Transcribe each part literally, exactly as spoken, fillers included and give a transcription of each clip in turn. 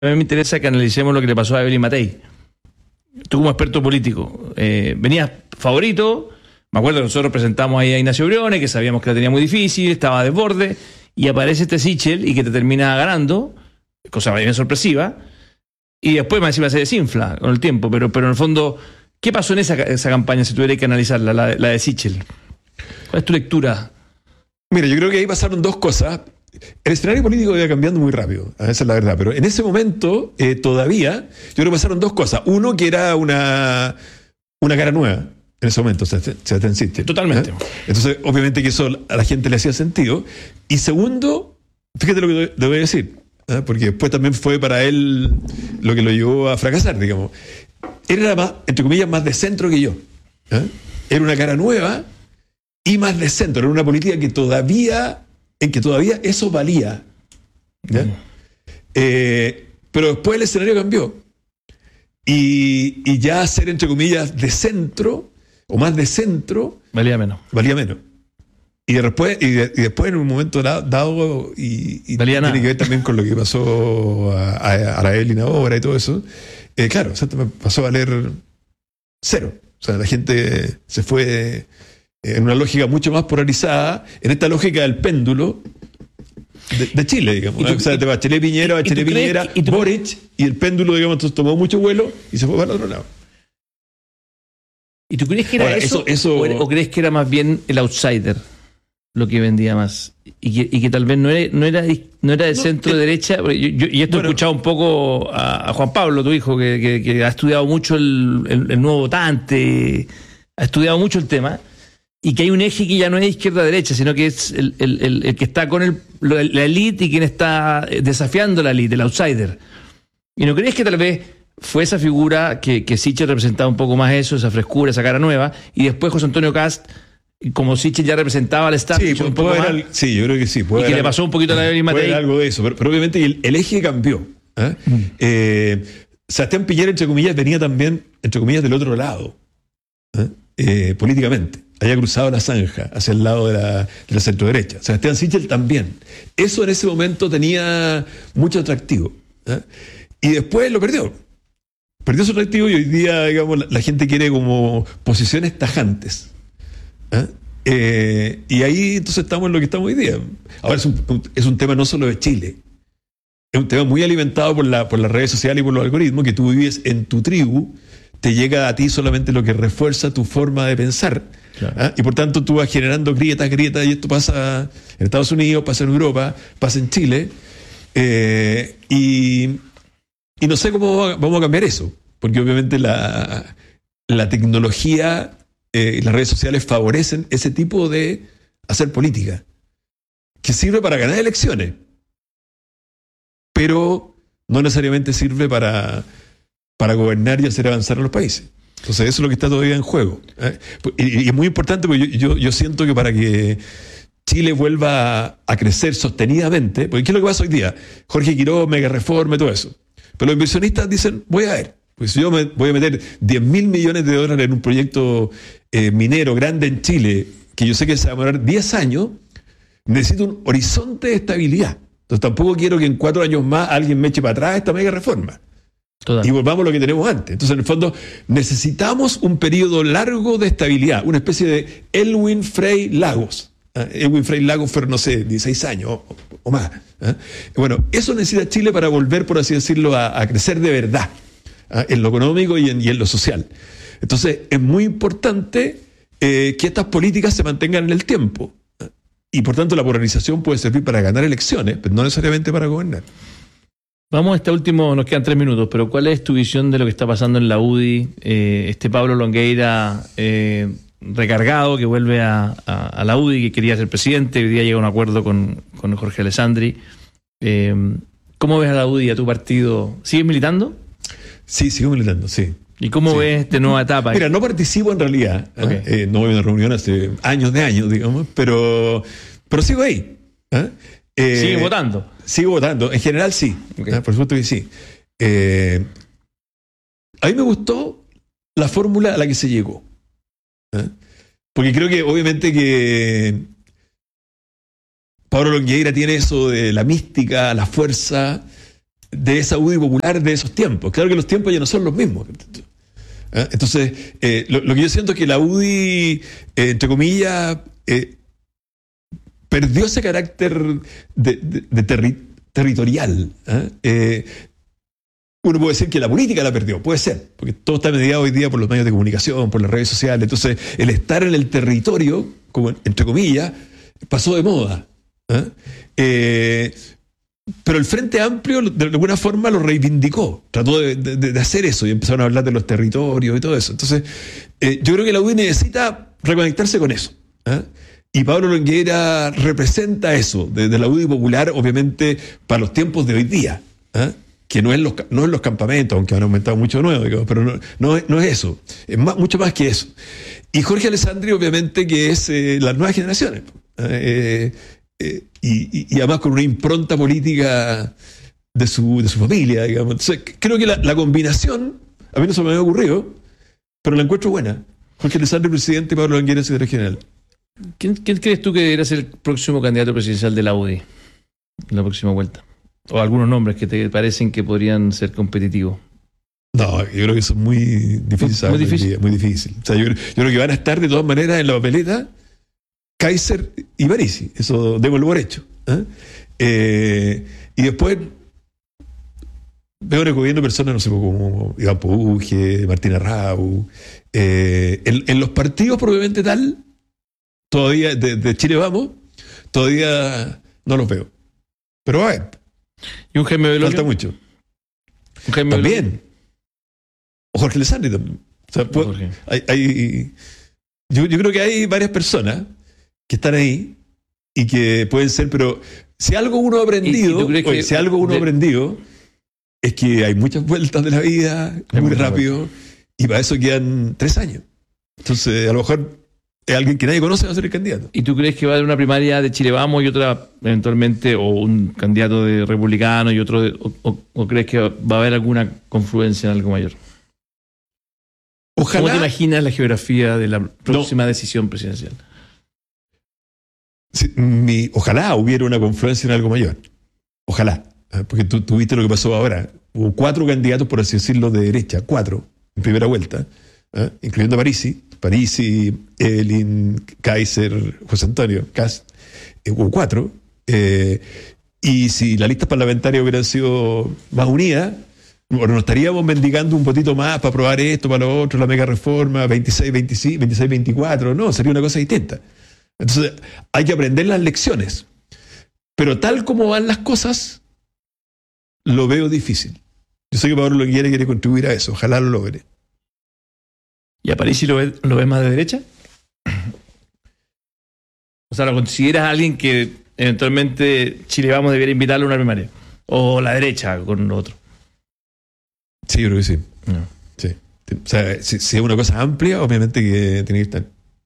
A mí me interesa que analicemos lo que le pasó a Evelyn Matei. Tú como experto político, eh, venías favorito, me acuerdo que nosotros presentamos ahí a Ignacio Briones, que sabíamos que la tenía muy difícil, estaba a desborde, y aparece este Sichel y que te termina ganando, cosa bien sorpresiva, y después más encima se desinfla con el tiempo, pero, pero en el fondo, ¿qué pasó en esa, esa campaña si tuviera que analizarla, la, la de Sichel? ¿Cuál es tu lectura? Mira, yo creo que ahí pasaron dos cosas. El escenario político iba cambiando muy rápido, esa es la verdad, pero en ese momento eh, todavía, yo creo que pasaron dos cosas. Uno, que era una, una cara nueva en ese momento, Sebastián Sichel. Totalmente. ¿Eh? Entonces, obviamente que eso a la gente le hacía sentido. Y segundo, fíjate lo que te voy a decir, ¿eh? Porque después también fue para él lo que lo llevó a fracasar, digamos. Él era más, entre comillas, más de centro que yo. ¿Eh? Era una cara nueva y más de centro. Era una política que todavía... en que todavía eso valía. ¿Ya? Mm. Eh, pero después el escenario cambió. Y, y ya ser, entre comillas, de centro, o más de centro... Valía menos. Valía menos. Y después, y, de, y después en un momento dado, y, y valía tiene nada. que ver también con lo que pasó a, a, a la Evelyn ahora y todo eso, eh, claro, o sea, pasó a valer cero. O sea, la gente se fue... en una lógica mucho más polarizada, en esta lógica del péndulo de, de Chile, digamos. Tú, o sea, de Bachelet Piñera, Bachelet Piñera, y Boric, y el péndulo, digamos, entonces tomó mucho vuelo y se fue para el otro lado. ¿Y tú crees que era Ahora, eso, eso, eso o, o crees que era más bien el outsider lo que vendía más? Y que, y que tal vez no era, no era, no era de no, centro, el, derecha. Yo, yo, y esto bueno, he escuchado un poco a, a Juan Pablo, tu hijo, que, que, que ha estudiado mucho el, el, el nuevo votante, ha estudiado mucho el tema. Y que hay un eje que ya no es izquierda-derecha, sino que es el, el, el, el que está con el, la élite y quien está desafiando la élite, el outsider. ¿Y no crees que tal vez fue esa figura que, que Sichel representaba un poco más eso, esa frescura, esa cara nueva, y después José Antonio Cast, como Sichel ya representaba al Estado? Sí, un poco más, sí, yo creo que sí. Y que haber, le pasó un poquito a la Evelyn Matei. Puede haber algo de eso, pero, pero obviamente el, el eje cambió. ¿eh? Mm. Eh, Sebastián Piñera, entre comillas, venía también, entre comillas, del otro lado, ¿eh? Eh, políticamente. Había cruzado la zanja hacia el lado de la, de la centro-derecha. Sebastián Sichel también. Eso en ese momento tenía mucho atractivo. ¿eh? Y después lo perdió. Perdió su atractivo y hoy día, digamos, la, la gente quiere como posiciones tajantes. ¿eh? Eh, y ahí entonces estamos en lo que estamos hoy día. Ahora es un, es un tema no solo de Chile. Es un tema muy alimentado por, la, por las redes sociales y por los algoritmos, que tú vives en tu tribu, te llega a ti solamente lo que refuerza tu forma de pensar. Claro. ¿Ah? Y por tanto tú vas generando grietas, grietas, y esto pasa en Estados Unidos, pasa en Europa, pasa en Chile, eh, y, y no sé cómo vamos a cambiar eso, porque obviamente la, la tecnología eh, y las redes sociales favorecen ese tipo de hacer política, que sirve para ganar elecciones, pero no necesariamente sirve para, para gobernar y hacer avanzar a los países. Entonces eso es lo que está todavía en juego. ¿eh? Y, y es muy importante, porque yo, yo, yo siento que para que Chile vuelva a, a crecer sostenidamente, porque ¿qué es lo que pasa hoy día? Jorge Quiroz, mega reforma y todo eso. Pero los inversionistas dicen, voy a ver, pues si yo me voy a meter diez mil millones de dólares en un proyecto eh, minero grande en Chile, que yo sé que se va a demorar diez años, necesito un horizonte de estabilidad. Entonces tampoco quiero que en cuatro años más alguien me eche para atrás esta mega reforma. Total. Y volvamos a lo que tenemos antes. Entonces, en el fondo, necesitamos un periodo largo de estabilidad, una especie de Elwin Frey Lagos. ¿eh? Elwin Frey Lagos fue, no sé, dieciséis años o, o más. ¿eh? Bueno, eso necesita Chile para volver, por así decirlo, a, a crecer de verdad, ¿eh? en lo económico y en, y en lo social. Entonces, es muy importante eh, que estas políticas se mantengan en el tiempo. ¿eh? Y, por tanto, la polarización puede servir para ganar elecciones, pero no necesariamente para gobernar. Vamos a este último, nos quedan tres minutos, pero ¿cuál es tu visión de lo que está pasando en la U D I? Eh, este Pablo Longueira eh, recargado, que vuelve a, a, a la U D I, que quería ser presidente, hoy día llega a un acuerdo con, con Jorge Alessandri. Eh, ¿Cómo ves a la U D I, a tu partido? ¿Sigues militando? Sí, sigo militando, sí. ¿Y cómo sí. ves esta nueva etapa? Mira, no participo en realidad, okay. ¿eh? Eh, no voy a una reunión hace años de años, digamos, pero, pero sigo ahí. ¿eh? Eh, ¿Sigue votando? Sigo votando. En general, sí. Okay. ¿eh? Por supuesto que sí. Eh, a mí me gustó la fórmula a la que se llegó. ¿eh? Porque creo que, obviamente, que Pablo Longueira tiene eso de la mística, la fuerza, de esa U D I popular de esos tiempos. Claro que los tiempos ya no son los mismos. ¿Eh? Entonces, eh, lo, lo que yo siento es que la U D I, eh, entre comillas, eh, perdió ese carácter de, de, de terri, territorial. ¿eh? Eh, uno puede decir que la política la perdió, puede ser, porque todo está mediado hoy día por los medios de comunicación, por las redes sociales. Entonces, el estar en el territorio, como entre comillas, pasó de moda. ¿eh? Eh, pero el Frente Amplio, de alguna forma, lo reivindicó. Trató de, de, de hacer eso y empezaron a hablar de los territorios y todo eso. Entonces, eh, yo creo que la U D I necesita reconectarse con eso. ¿eh? Y Pablo Longueira representa eso, de, de la U D I popular, obviamente, para los tiempos de hoy día. ¿eh? Que no es, los, no es los campamentos, aunque han aumentado mucho de nuevo, digamos, pero no, no, es, no es eso. Es más, mucho más que eso. Y Jorge Alessandri, obviamente, que es eh, las nuevas generaciones. Eh, eh, y, y además con una impronta política de su, de su familia, digamos. Entonces, creo que la, la combinación, a mí no se me había ocurrido, pero la encuentro buena. Jorge Alessandri, presidente, y Pablo Longueira, secretario general. ¿Quién, ¿Quién crees tú que debería ser el próximo candidato presidencial de la U D I en la próxima vuelta? O algunos nombres que te parecen que podrían ser competitivos. No, yo creo que eso es muy difícil. Muy difícil. Muy difícil. O sea, yo, yo creo que van a estar de todas maneras en la papeleta Kaiser y Parisi. Eso démoslo por hecho. ¿eh? Eh, y después veo recogiendo personas, no sé, como Iván Puge, Martina Rau. Eh, en, en los partidos probablemente tal, todavía de, de Chile Vamos, todavía no los veo. Pero a ver. ¿Y un Jaime Belolio? Falta mucho. ¿Un Jaime También. Belolio? O Jorge Alessandri también. O sea, pues, hay, hay, yo, yo creo que hay varias personas que están ahí y que pueden ser, pero si algo uno ha aprendido, ¿Y, y oye, que si algo uno de... ha aprendido, es que hay muchas vueltas de la vida, muy, muy rápido, vuelta. Y para eso quedan tres años. Entonces, a lo mejor es alguien que nadie conoce va a ser el candidato. ¿Y tú crees que va a haber una primaria de Chile Vamos y otra eventualmente, o un candidato de republicano y otro, de, o, o, o crees que va a haber alguna confluencia en algo mayor? Ojalá. ¿Cómo te imaginas la geografía de la próxima no. decisión presidencial? Sí, mi, ojalá hubiera una confluencia en algo mayor. Ojalá. Porque tú, tú viste lo que pasó ahora. Hubo cuatro candidatos, por así decirlo, de derecha. Cuatro, en primera vuelta. ¿eh? Incluyendo a Parisi. Parisi, Evelyn, Kaiser, José Antonio, Cast. Eh, hubo cuatro. Eh, y si las listas parlamentarias hubieran sido más unidas, bueno, nos estaríamos mendigando un poquito más para aprobar esto, para lo otro, la mega reforma, veintiséis, veinticinco, veintiséis, veinticuatro. No, sería una cosa distinta. Entonces, hay que aprender las lecciones. Pero tal como van las cosas, lo veo difícil. Yo sé que Pablo Longueira quiere contribuir a eso. Ojalá lo logre. ¿Y a Parisi lo ves lo ve más de derecha? O sea, ¿lo consideras alguien que eventualmente Chile Vamos debería invitarlo a una primaria? ¿O la derecha con lo otro? Sí, yo creo que sí. No. Sí. O sea, si, si es una cosa amplia, obviamente que tiene que estar.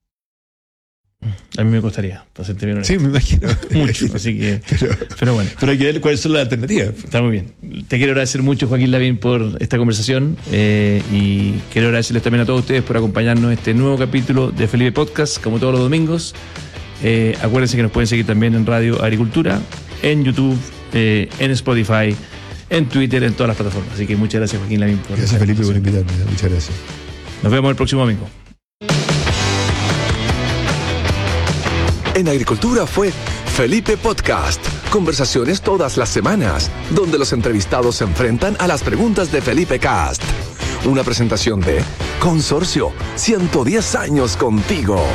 A mí me costaría, para serte bien honesto. Sí, me imagino. Mucho, así que... Pero, pero bueno. Pero hay que ver cuáles son las alternativas. Está muy bien. Te quiero agradecer mucho, Joaquín Lavín, por esta conversación eh, y quiero agradecerles también a todos ustedes por acompañarnos en este nuevo capítulo de Felipe Podcast, como todos los domingos. Eh, acuérdense que nos pueden seguir también en Radio Agricultura, en YouTube, eh, en Spotify, en Twitter, en todas las plataformas. Así que muchas gracias, Joaquín Lavín. Por gracias, Felipe, por invitarme. Muchas gracias. Nos vemos el próximo domingo. En Agricultura fue Felipe Podcast. Conversaciones todas las semanas, donde los entrevistados se enfrentan a las preguntas de Felipe Cast. Una presentación de Consorcio, ciento diez años contigo.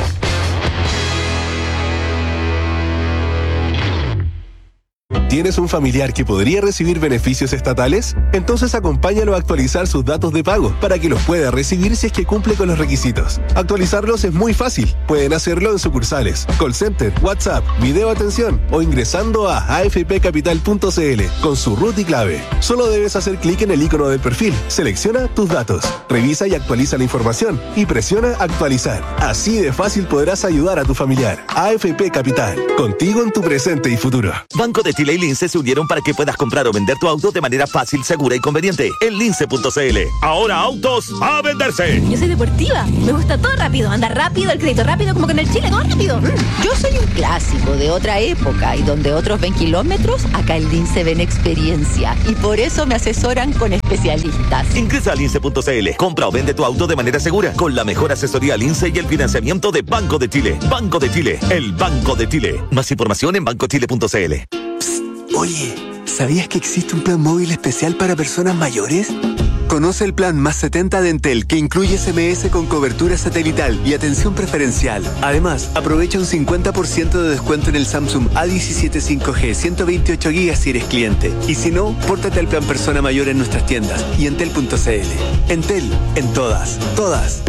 ¿Tienes un familiar que podría recibir beneficios estatales? Entonces acompáñalo a actualizar sus datos de pago para que los pueda recibir si es que cumple con los requisitos. Actualizarlos es muy fácil. Pueden hacerlo en sucursales, call center, WhatsApp, video atención o ingresando a a f p capital punto c l con su root y clave. Solo debes hacer clic en el icono del perfil, selecciona tus datos, revisa y actualiza la información y presiona actualizar. Así de fácil podrás ayudar a tu familiar. A F P Capital, contigo en tu presente y futuro. Banco de Chile y Lince se unieron para que puedas comprar o vender tu auto de manera fácil, segura y conveniente. En lince punto c l. Ahora autos a venderse. Yo soy deportiva. Me gusta todo rápido. Andar rápido, el crédito rápido, como que en el Chile, todo rápido. Mm. Yo soy un clásico de otra época y donde otros ven kilómetros, acá en Lince ven experiencia. Y por eso me asesoran con especialistas. Ingresa a lince punto c l. Compra o vende tu auto de manera segura con la mejor asesoría Lince y el financiamiento de Banco de Chile. Banco de Chile, el Banco de Chile. Más información en banco chile punto c l. Psst, oye, ¿sabías que existe un plan móvil especial para personas mayores? Conoce el plan Más setenta de Entel, que incluye S M S con cobertura satelital y atención preferencial. Además, aprovecha un cincuenta por ciento de descuento en el Samsung A diecisiete cinco G ciento veintiocho gigas si eres cliente. Y si no, pórtate al plan Persona Mayor en nuestras tiendas y entel punto c l. Entel, en todas, todas.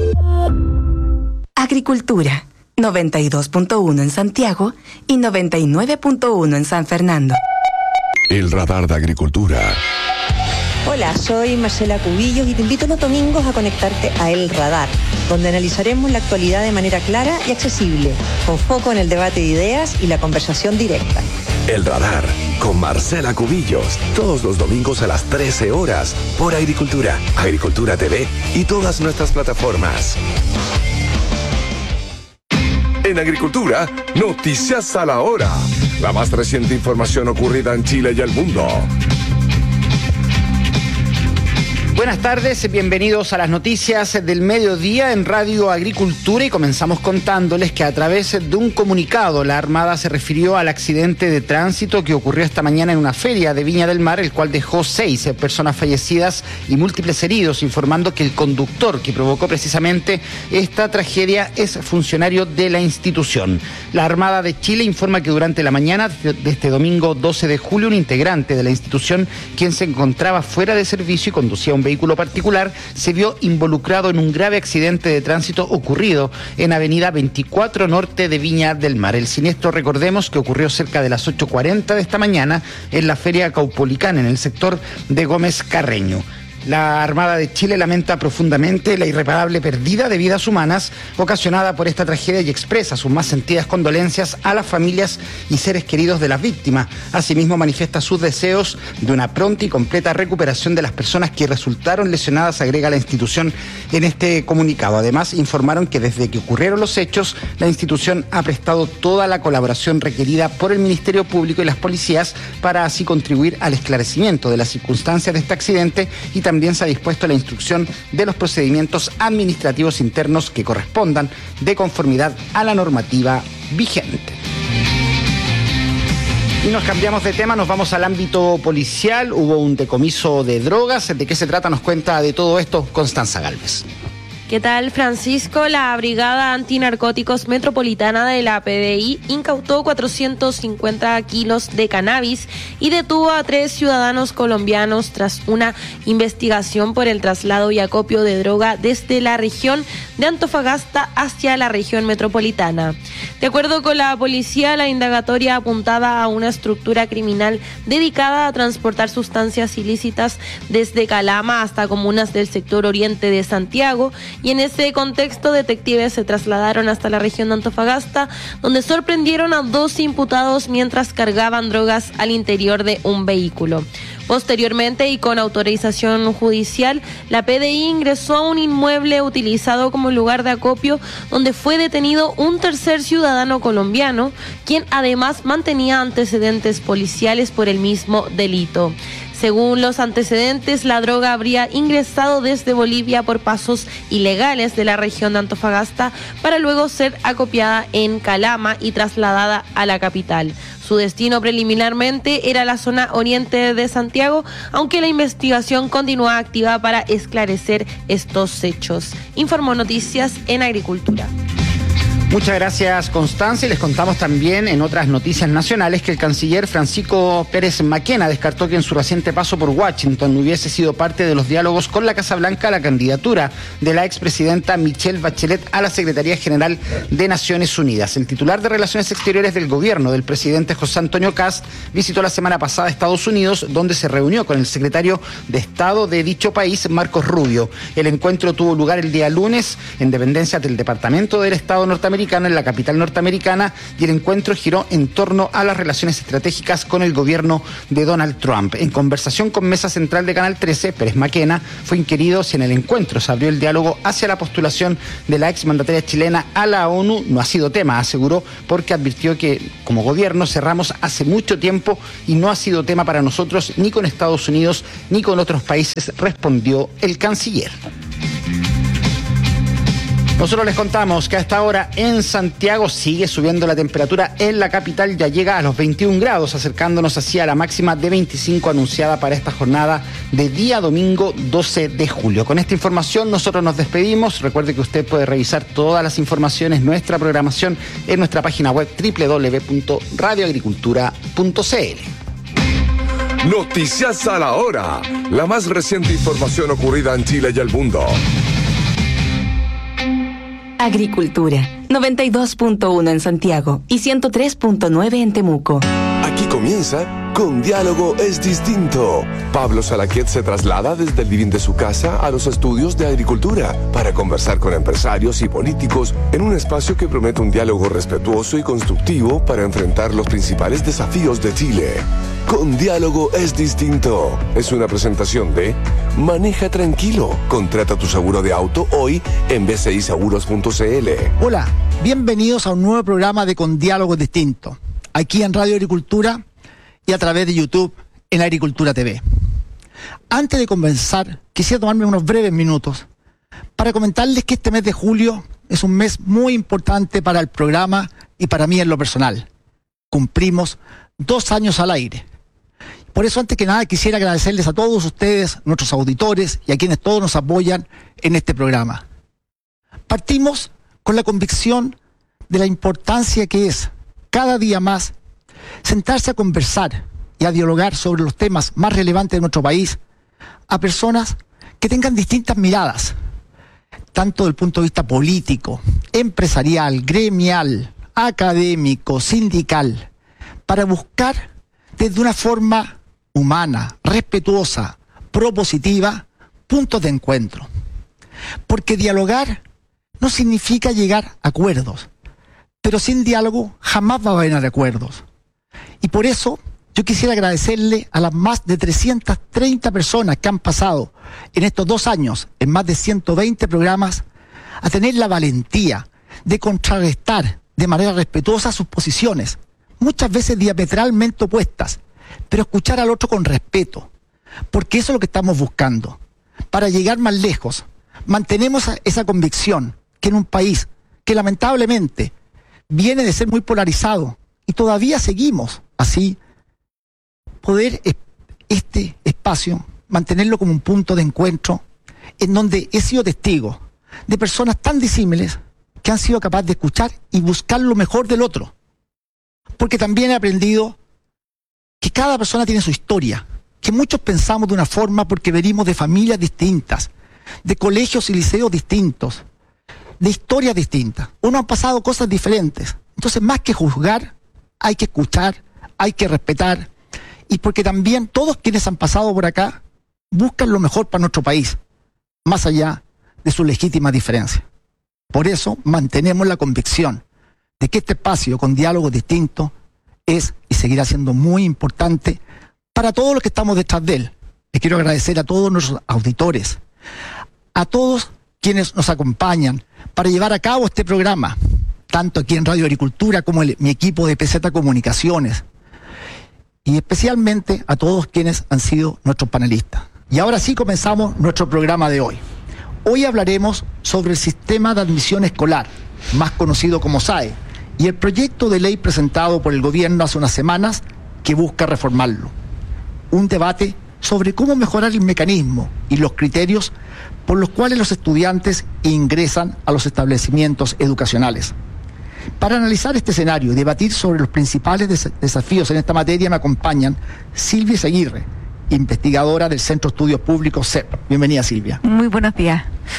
Agricultura, noventa y dos punto uno en Santiago y noventa y nueve punto uno en San Fernando. El radar de Agricultura. Hola, soy Marcela Cubillos y te invito los domingos a conectarte a El Radar, donde analizaremos la actualidad de manera clara y accesible, con foco en el debate de ideas y la conversación directa. El Radar, con Marcela Cubillos, todos los domingos a las trece horas, por Agricultura, Agricultura T V y todas nuestras plataformas. En Agricultura, noticias a la hora. La más reciente información ocurrida en Chile y el mundo. Buenas tardes, bienvenidos a las noticias del mediodía en Radio Agricultura y comenzamos contándoles que a través de un comunicado la Armada se refirió al accidente de tránsito que ocurrió esta mañana en una feria de Viña del Mar, el cual dejó seis personas fallecidas y múltiples heridos, informando que el conductor que provocó precisamente esta tragedia es funcionario de la institución. La Armada de Chile informa que durante la mañana de este domingo doce de julio un integrante de la institución, quien se encontraba fuera de servicio y conducía un vehículo particular, se vio involucrado en un grave accidente de tránsito ocurrido en avenida veinticuatro Norte de Viña del Mar. El siniestro, recordemos, que ocurrió cerca de las ocho cuarenta de esta mañana en la feria Caupolicán, en el sector de Gómez Carreño. La Armada de Chile lamenta profundamente la irreparable pérdida de vidas humanas ocasionada por esta tragedia y expresa sus más sentidas condolencias a las familias y seres queridos de las víctimas. Asimismo, manifiesta sus deseos de una pronta y completa recuperación de las personas que resultaron lesionadas, agrega la institución en este comunicado. Además, informaron que desde que ocurrieron los hechos, la institución ha prestado toda la colaboración requerida por el Ministerio Público y las policías para así contribuir al esclarecimiento de las circunstancias de este accidente y también También se ha dispuesto la instrucción de los procedimientos administrativos internos que correspondan de conformidad a la normativa vigente. Y nos cambiamos de tema, nos vamos al ámbito policial. Hubo un decomiso de drogas. ¿De qué se trata? Nos cuenta de todo esto Constanza Gálvez. ¿Qué tal, Francisco? La Brigada Antinarcóticos Metropolitana de la P D I incautó cuatrocientos cincuenta kilos de cannabis y detuvo a tres ciudadanos colombianos tras una investigación por el traslado y acopio de droga desde la región de Antofagasta hacia la región metropolitana. De acuerdo con la policía, la indagatoria apuntaba a una estructura criminal dedicada a transportar sustancias ilícitas desde Calama hasta comunas del sector oriente de Santiago. Y en ese contexto, detectives se trasladaron hasta la región de Antofagasta, donde sorprendieron a dos imputados mientras cargaban drogas al interior de un vehículo. Posteriormente, y con autorización judicial, la P D I ingresó a un inmueble utilizado como lugar de acopio, donde fue detenido un tercer ciudadano colombiano, quien además mantenía antecedentes policiales por el mismo delito. Según los antecedentes, la droga habría ingresado desde Bolivia por pasos ilegales de la región de Antofagasta para luego ser acopiada en Calama y trasladada a la capital. Su destino preliminarmente era la zona oriente de Santiago, aunque la investigación continúa activa para esclarecer estos hechos. Informó Noticias en Agricultura. Muchas gracias, Constanza, y les contamos también en otras noticias nacionales que el canciller Francisco Pérez Maquena descartó que en su reciente paso por Washington hubiese sido parte de los diálogos con la Casa Blanca la candidatura de la expresidenta Michelle Bachelet a la Secretaría General de Naciones Unidas. El titular de Relaciones Exteriores del gobierno del presidente José Antonio Kast visitó la semana pasada Estados Unidos, donde se reunió con el secretario de Estado de dicho país, Marcos Rubio. El encuentro tuvo lugar el día lunes en dependencias del Departamento del Estado norteamericano norteamericana en la capital norteamericana, y el encuentro giró en torno a las relaciones estratégicas con el gobierno de Donald Trump. En conversación con Mesa Central de Canal trece, Pérez Maquena fue inquirido si en el encuentro se abrió el diálogo hacia la postulación de la exmandataria chilena a la ONU. No ha sido tema, aseguró, porque advirtió que como gobierno cerramos hace mucho tiempo y no ha sido tema para nosotros ni con Estados Unidos ni con otros países, respondió el canciller. Nosotros les contamos que a esta hora en Santiago sigue subiendo la temperatura en la capital, ya llega a los veintiún grados, acercándonos hacia la máxima de veinticinco anunciada para esta jornada de día domingo doce de julio. Con esta información nosotros nos despedimos. Recuerde que usted puede revisar todas las informaciones, nuestra programación, en nuestra página web doble u doble u doble u punto radio agricultura punto c l. Noticias a la hora. La más reciente información ocurrida en Chile y el mundo. Agricultura, noventa y dos punto uno en Santiago y ciento tres punto nueve en Temuco. Aquí comienza Con Diálogo es Distinto. Pablo Salaquet se traslada desde el living de su casa a los estudios de agricultura para conversar con empresarios y políticos en un espacio que promete un diálogo respetuoso y constructivo para enfrentar los principales desafíos de Chile. Con Diálogo es Distinto. Es una presentación de Maneja Tranquilo. Contrata tu seguro de auto hoy en b c i seguros punto c l. Hola, bienvenidos a un nuevo programa de Con Diálogo es Distinto, aquí en Radio Agricultura y a través de YouTube en Agricultura T V. Antes de comenzar, quisiera tomarme unos breves minutos para comentarles que este mes de julio es un mes muy importante para el programa y para mí en lo personal. Cumplimos dos años al aire. Por eso, antes que nada, quisiera agradecerles a todos ustedes, nuestros auditores y a quienes todos nos apoyan en este programa. Partimos con la convicción de la importancia que es, cada día más, sentarse a conversar y a dialogar sobre los temas más relevantes de nuestro país a personas que tengan distintas miradas, tanto desde el punto de vista político, empresarial, gremial, académico, sindical, para buscar desde una forma humana, respetuosa, propositiva, puntos de encuentro. Porque dialogar no significa llegar a acuerdos, pero sin diálogo jamás va a haber acuerdos. Y por eso yo quisiera agradecerle a las más de trescientas treinta personas que han pasado en estos dos años, en más de ciento veinte programas, a tener la valentía de contrarrestar de manera respetuosa sus posiciones, muchas veces diametralmente opuestas, pero escuchar al otro con respeto, porque eso es lo que estamos buscando. Para llegar más lejos, mantenemos esa convicción que en un país que lamentablemente viene de ser muy polarizado, y todavía seguimos así, poder este espacio, mantenerlo como un punto de encuentro, en donde he sido testigo de personas tan disímiles que han sido capaces de escuchar y buscar lo mejor del otro. Porque también he aprendido que cada persona tiene su historia, que muchos pensamos de una forma porque venimos de familias distintas, de colegios y liceos distintos, de historias distintas, o nos han pasado cosas diferentes. Entonces, más que juzgar, hay que escuchar, hay que respetar, y porque también todos quienes han pasado por acá buscan lo mejor para nuestro país, más allá de sus legítimas diferencias. Por eso mantenemos la convicción de que este espacio con diálogo distinto es y seguirá siendo muy importante para todos los que estamos detrás de él. Les quiero agradecer a todos nuestros auditores, a todos quienes nos acompañan para llevar a cabo este programa, tanto aquí en Radio Agricultura como el, mi equipo de P Z Comunicaciones, y especialmente a todos quienes han sido nuestros panelistas. Y ahora sí comenzamos nuestro programa de hoy. Hoy hablaremos sobre el sistema de admisión escolar, más conocido como S A E, y el proyecto de ley presentado por el gobierno hace unas semanas que busca reformarlo. Un debate sobre cómo mejorar el mecanismo y los criterios por los cuales los estudiantes ingresan a los establecimientos educacionales. Para analizar este escenario y debatir sobre los principales des- desafíos en esta materia me acompañan Silvia Seguirre, investigadora del Centro de Estudios Públicos C E P. Bienvenida, Silvia. Muy buenos días.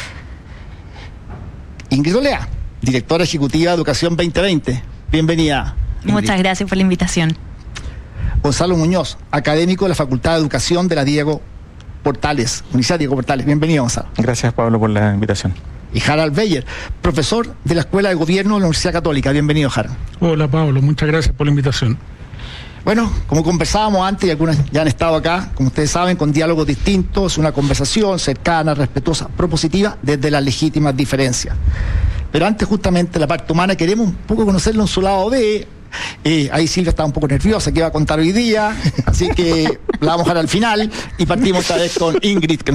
Ingrid Olea, directora ejecutiva de Educación veinte veinte. Bienvenida, Ingrid. Muchas gracias por la invitación. Gonzalo Muñoz, académico de la Facultad de Educación de la Diego Portales, Universidad Diego Portales. Bienvenido, Gonzalo. Gracias, Pablo, por la invitación. y Harald Beyer, profesor de la Escuela de Gobierno de la Universidad Católica. Bienvenido, Harald. Hola, Pablo, muchas gracias por la invitación. Bueno, como conversábamos antes, y algunas ya han estado acá, como ustedes saben, con diálogos distintos, una conversación cercana, respetuosa, propositiva, desde las legítimas diferencias. Pero antes, justamente, la parte humana, queremos un poco conocerlo en su lado B. Eh, ahí Silvia estaba un poco nerviosa, que iba a contar hoy día, así que la vamos a dejar al final, y partimos esta vez con Ingrid, que